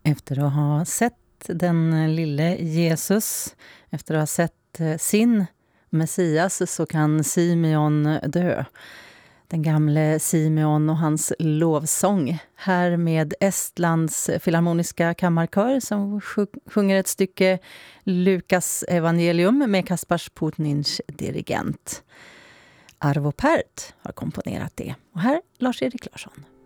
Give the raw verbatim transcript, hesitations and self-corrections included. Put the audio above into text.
Efter att ha sett den lille Jesus, efter att ha sett sin Messias, så kan Simeon dö. Den gamle Simeon och hans lovsång. Här med Estlands filharmoniska kammarkör som sjunger ett stycke Lukas evangelium med Kaspars Putnins dirigent. Arvo Pärt har komponerat det. Och här Lars-Erik Larsson.